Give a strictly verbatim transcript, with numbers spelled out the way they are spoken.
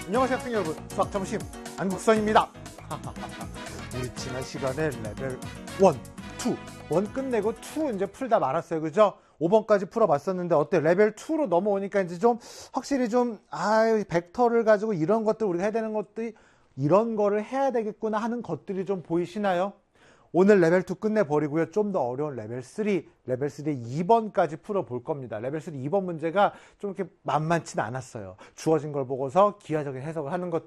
안녕하세요 학생 여러분, 수학 점심 안국선입니다. 우리 지난 시간에 레벨 일, 이, 일 끝내고 이 이제 풀다 말았어요, 그죠? 오 번까지 풀어봤었는데 어때? 레벨 이로 넘어오니까 이제 좀 확실히 좀 아, 벡터를 가지고 이런 것들 우리가 해야 되는 것들이 이런 거를 해야 되겠구나 하는 것들이 좀 보이시나요? 오늘 레벨 이 끝내버리고요. 좀 더 어려운 레벨 삼, 레벨 삼 이 번까지 풀어볼 겁니다. 레벨 삼 이 번 문제가 좀 이렇게 만만치는 않았어요. 주어진 걸 보고서 기하적인 해석을 하는 것